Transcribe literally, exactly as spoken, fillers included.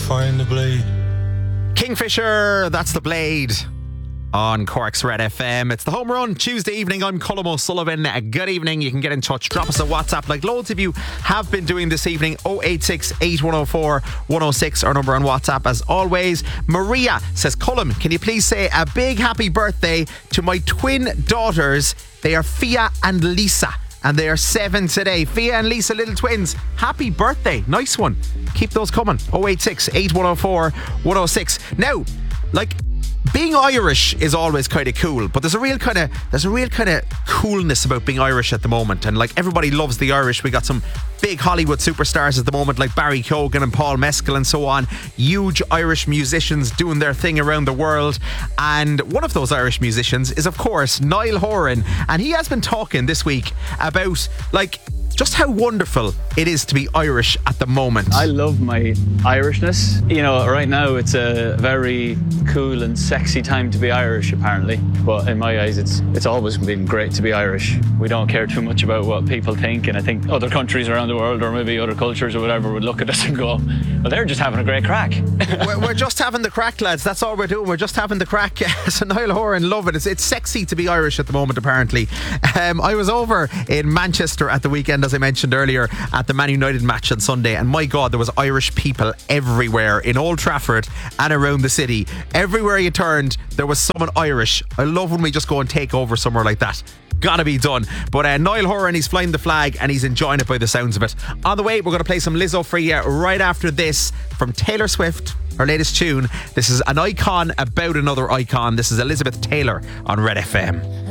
find the blade. Kingfisher, that's the blade. On Cork's Red F M. It's the home run Tuesday evening. I'm Colm O'Sullivan. Good evening. You can get in touch. Drop us a WhatsApp like loads of you have been doing this evening. oh eight six, eight one oh four, one oh six. Our number on WhatsApp as always. Maria says, Colm, can you please say a big happy birthday to my twin daughters? They are Fia and Lisa, and they are seven today. Fia and Lisa, little twins. Happy birthday. Nice one. Keep those coming. oh eight six, eight one oh four, one oh six. Now, like, being Irish is always kind of cool, but there's a real kind of there's a real kind of coolness about being Irish at the moment, and like everybody loves the Irish. We got some big Hollywood superstars at the moment like Barry Keoghan and Paul Mescal and so on. Huge Irish musicians doing their thing around the world, and one of those Irish musicians is of course Niall Horan, and he has been talking this week about like just how wonderful it is to be Irish at the moment. I love my Irishness. You know, right now it's a very cool and sexy time to be Irish, apparently. But in my eyes, it's it's always been great to be Irish. We don't care too much about what people think, and I think other countries around the world, or maybe other cultures or whatever, would look at us and go, well, they're just having a great crack. we're, we're just having the crack, lads. That's all we're doing. We're just having the crack. So Niall Horan, love it. It's, it's sexy to be Irish at the moment, apparently. Um, I was over in Manchester at the weekend, as I mentioned earlier, at the Man United match on Sunday, and my God, there was Irish people everywhere in Old Trafford and around the city. Everywhere you turned, there was someone Irish. I love when we just go and take over somewhere like that. Gotta be done. But uh, Niall Horan, he's flying the flag and he's enjoying it by the sounds of it. On the way, we're going to play some Lizzo for you right after this from Taylor Swift, her latest tune. This is an icon about another icon. This is Elizabeth Taylor on Red F M.